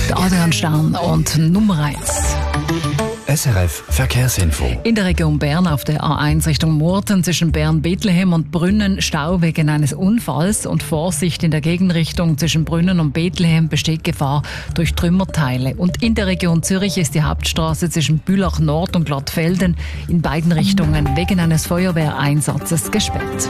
Der Adrian Stern und Nummer 1. SRF Verkehrsinfo. In der Region Bern auf der A1 Richtung Murten zwischen Bern-Bethlehem und Brünnen Stau wegen eines Unfalls und Vorsicht in der Gegenrichtung zwischen Brünnen und Bethlehem besteht Gefahr durch Trümmerteile. Und in der Region Zürich ist die Hauptstraße zwischen Bülach Nord und Glattfelden in beiden Richtungen wegen eines Feuerwehreinsatzes gesperrt.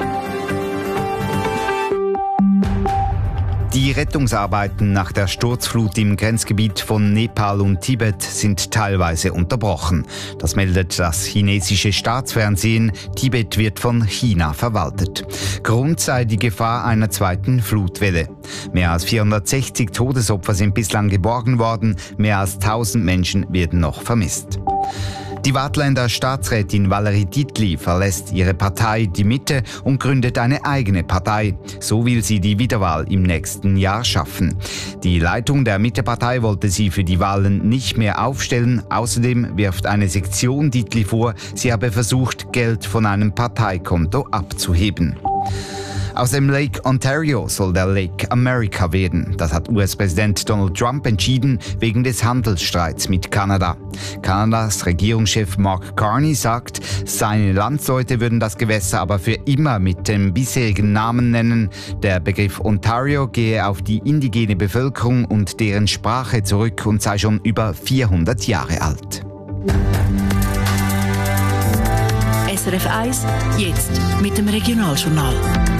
Die Rettungsarbeiten nach der Sturzflut im Grenzgebiet von Nepal und Tibet sind teilweise unterbrochen. Das meldet das chinesische Staatsfernsehen. Tibet wird von China verwaltet. Grund sei die Gefahr einer zweiten Flutwelle. Mehr als 460 Todesopfer sind bislang geborgen worden. Mehr als 1000 Menschen werden noch vermisst. Die Waadtländer Staatsrätin Valerie Dietli verlässt ihre Partei Die Mitte und gründet eine eigene Partei. So will sie die Wiederwahl im nächsten Jahr schaffen. Die Leitung der Mitte-Partei wollte sie für die Wahlen nicht mehr aufstellen. Außerdem wirft eine Sektion Dietli vor, sie habe versucht, Geld von einem Parteikonto abzuheben. Aus dem Lake Ontario soll der Lake America werden. Das hat US-Präsident Donald Trump entschieden, wegen des Handelsstreits mit Kanada. Kanadas Regierungschef Mark Carney sagt, seine Landsleute würden das Gewässer aber für immer mit dem bisherigen Namen nennen. Der Begriff Ontario gehe auf die indigene Bevölkerung und deren Sprache zurück und sei schon über 400 Jahre alt. SRF 1, jetzt mit dem Regionaljournal.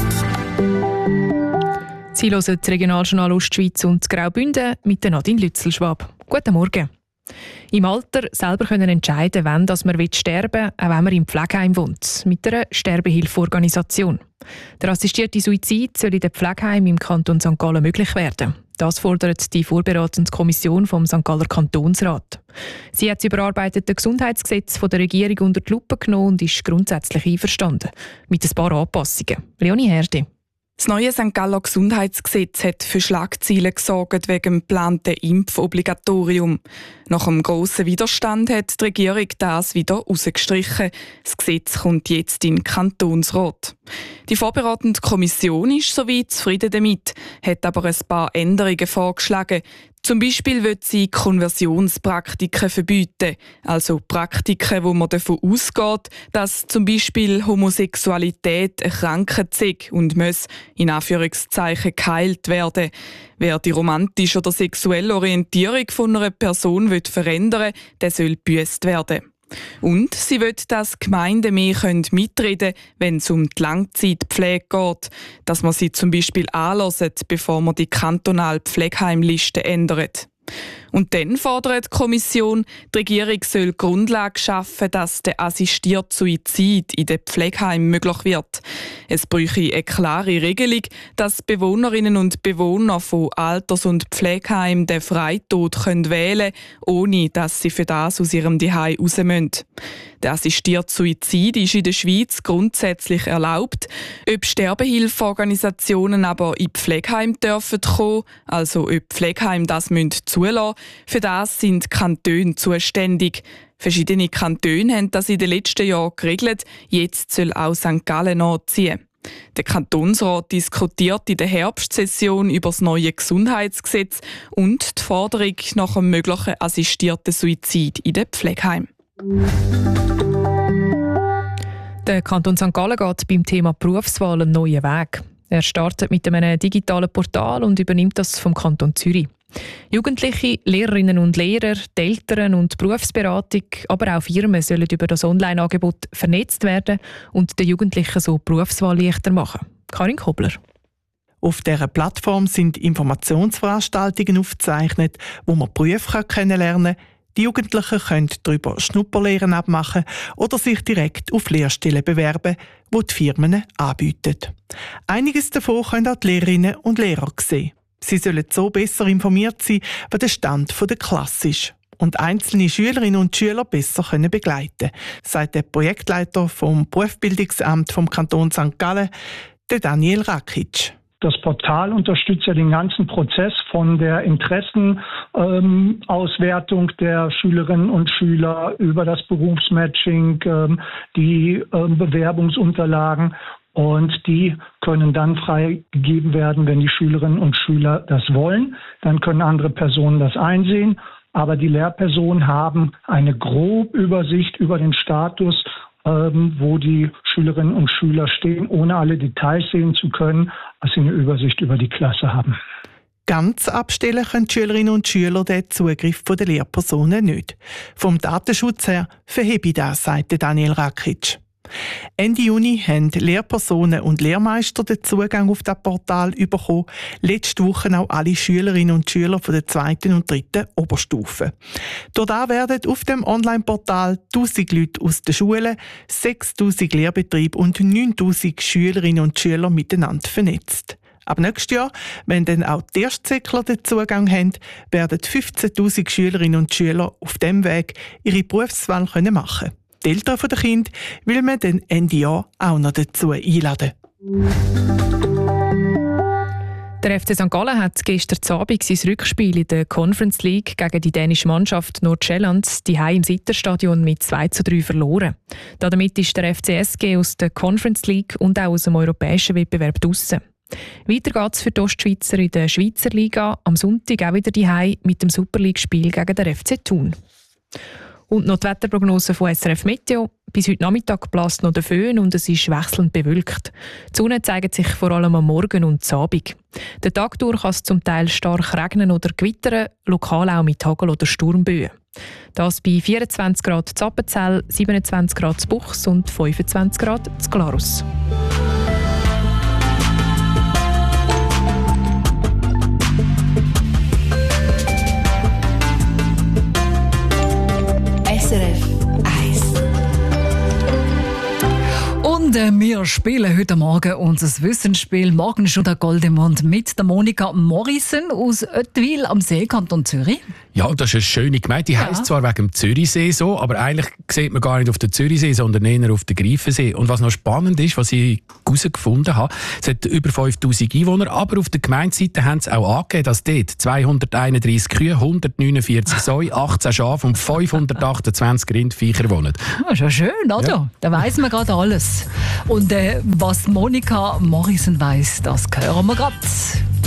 Sie hören das Regionaljournal Ostschweiz und das Graubünden mit der Nadine Lützelschwab. Guten Morgen. Im Alter selber können entscheiden, wann man sterben will, auch wenn man im Pflegeheim wohnt, mit einer Sterbehilfeorganisation. Der assistierte Suizid soll in den Pflegeheimen im Kanton St. Gallen möglich werden. Das fordert die vorberatende Kommission vom St. Galler Kantonsrat. Sie hat das überarbeitete Gesundheitsgesetz von der Regierung unter die Lupe genommen und ist grundsätzlich einverstanden. Mit ein paar Anpassungen. Leonie Herde. Das neue St. Galler Gesundheitsgesetz hat für Schlagzeilen gesorgt wegen dem geplanten Impfobligatorium. Nach einem grossen Widerstand hat die Regierung das wieder rausgestrichen. Das Gesetz kommt jetzt in den Kantonsrat. Die vorberatende Kommission ist soweit zufrieden damit, hat aber ein paar Änderungen vorgeschlagen. Zum Beispiel will sie Konversionspraktiken verbieten, also Praktiken, wo man davon ausgeht, dass zum Beispiel Homosexualität eine Krankheit sei und muss in Anführungszeichen geheilt werden. Wer die romantische oder sexuelle Orientierung von einer Person verändern will, der soll gebüsst werden. Und sie will, dass Gemeinden mehr mitreden können, wenn es um die Langzeitpflege geht, dass man sie zum Beispiel anhört, bevor man die kantonale Pflegeheimliste ändert. Und dann fordert die Kommission, die Regierung soll Grundlage schaffen, dass der assistierte Suizid in den Pflegeheimen möglich wird. Es bräuchte eine klare Regelung, dass Bewohnerinnen und Bewohner von Alters- und Pflegeheimen den Freitod wählen können, ohne dass sie für das aus ihrem Zuhause raus müssen. Der assistierte Suizid ist in der Schweiz grundsätzlich erlaubt. Ob Sterbehilfeorganisationen aber in Pflegeheim dürfen kommen, also ob Pflegeheim das zulassen müssen, für das sind die Kantone zuständig. Verschiedene Kantone haben das in den letzten Jahren geregelt. Jetzt soll auch St. Gallen nachziehen. Der Kantonsrat diskutiert in der Herbstsession über das neue Gesundheitsgesetz und die Forderung nach einem möglichen assistierten Suizid in den Pflegeheimen. Der Kanton St. Gallen geht beim Thema Berufswahl einen neuen Weg. Er startet mit einem digitalen Portal und übernimmt das vom Kanton Zürich. Jugendliche, Lehrerinnen und Lehrer, die Eltern und die Berufsberatung, aber auch Firmen sollen über das Online-Angebot vernetzt werden und den Jugendlichen so die Berufswahl leichter machen. Karin Kobler. Auf dieser Plattform sind Informationsveranstaltungen aufgezeichnet, wo man Berufe kennenlernen kann. Die Jugendlichen können darüber Schnupperlehren abmachen oder sich direkt auf Lehrstellen bewerben, die die Firmen anbieten. Einiges davon können auch die Lehrerinnen und Lehrer sehen. Sie sollen so besser informiert sein, wie der Stand der Klasse ist und einzelne Schülerinnen und Schüler besser begleiten können, sagt der Projektleiter vom Berufsbildungsamt vom Kanton St. Gallen, der Daniel Rakic. Das Portal unterstützt ja den ganzen Prozess von der Interessenauswertung der Schülerinnen und Schüler über das Berufsmatching, die Bewerbungsunterlagen. Und die können dann freigegeben werden, wenn die Schülerinnen und Schüler das wollen. Dann können andere Personen das einsehen. Aber die Lehrpersonen haben eine Grobübersicht über den Status, wo die Schülerinnen und Schüler stehen, ohne alle Details sehen zu können, dass sie eine Übersicht über die Klasse haben. Ganz abstellen können die Schülerinnen und Schüler den Zugriff der Lehrpersonen nicht. Vom Datenschutz her verhebe ich das, sagt Daniel Rakic. Ende Juni haben Lehrpersonen und Lehrmeister den Zugang auf das Portal bekommen. Letzte Woche auch alle Schülerinnen und Schüler von der 2. und 3. Oberstufe. Dort werden auf dem Online-Portal 1000 Leute aus den Schulen, 6000 Lehrbetriebe und 9000 Schülerinnen und Schüler miteinander vernetzt. Ab nächstes Jahr, wenn dann auch die Erstsäckler den Zugang haben, werden 15'000 Schülerinnen und Schüler auf diesem Weg ihre Berufswahl machen können. Die Eltern der Kinder will man dann Ende Jahr auch noch dazu einladen. Der FC St. Gallen hat gestern Abend sein Rückspiel in der Conference League gegen die dänische Mannschaft Nordsjælland daheim im Sitterstadion mit 2:3 verloren. Damit ist der FCSG aus der Conference League und auch aus dem europäischen Wettbewerb draussen. Weiter geht es für die Ostschweizer in der Schweizer Liga am Sonntag auch wieder daheim mit dem Super League-Spiel gegen den FC Thun. Und noch die Wetterprognose von SRF Meteo. Bis heute Nachmittag bläst noch der Föhn und es ist wechselnd bewölkt. Die Sonne zeigt sich vor allem am Morgen und am Abend. Den Tag durch kann es zum Teil stark regnen oder gewittern, lokal auch mit Hagel- oder Sturmböen. Das bei 24 Grad zu Appenzell, 27 Grad zu Buchs und 25 Grad zu Glarus. SRF 1. Und wir spielen heute Morgen unser Wissensspiel «Morgen schon der Goldemund» mit der Monika Morrison aus Oetwil am See, Kanton Zürich. Ja, das ist eine schöne Gemeinde. Die heisst zwar wegen dem Zürichsee so, aber eigentlich sieht man gar nicht auf den Zürichsee, sondern eher auf den Greifensee. Und was noch spannend ist, was ich herausgefunden habe, es hat über 5000 Einwohner, aber auf der Gemeindeseite haben sie auch angegeben, dass dort 231 Kühe, 149 Säue, 18 Schafe und 528 Rindviecher wohnen. Das ist ja schön, oder? Ja. Da weiss man gerade alles. Und was Monika Morrison weiss, das hören wir gerade.